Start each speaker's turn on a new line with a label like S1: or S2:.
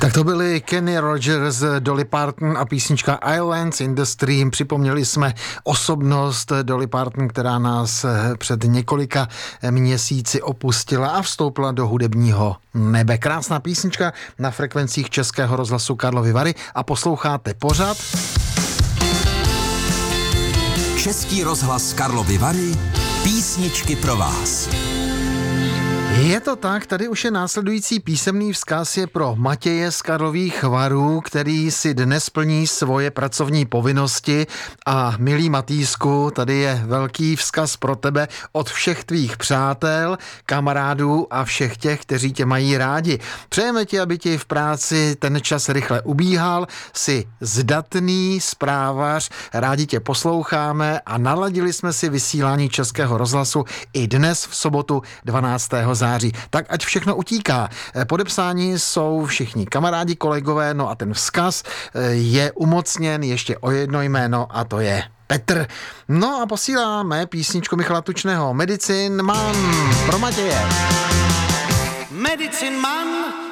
S1: Tak to byli Kenny Rogers, Dolly Parton a písnička Islands in the Stream. Připomněli jsme osobnost Dolly Parton, která nás před několika měsíci opustila a vstoupila do hudebního nebe. Krásná písnička na frekvencích Českého rozhlasu Karlovy Vary a posloucháte pořad
S2: Český rozhlas Karlovy Vary, písničky pro vás.
S1: Je to tak, tady už je následující písemný vzkaz je pro Matěje z Karlových Varů, který si dnes plní svoje pracovní povinnosti a milý Matýsku, tady je velký vzkaz pro tebe od všech tvých přátel, kamarádů a všech těch, kteří tě mají rádi. Přejeme ti, aby ti v práci ten čas rychle ubíhal, jsi zdatný zprávař, rádi tě posloucháme a naladili jsme si vysílání Českého rozhlasu i dnes v sobotu 12. září. Tak ať všechno utíká. Podepsáni jsou všichni kamarádi, kolegové, no a ten vzkaz je umocněn ještě o jedno jméno a to je Petr. No a posíláme písničku Michala Tučného Medicine Man pro Matěje.
S3: Medicine Man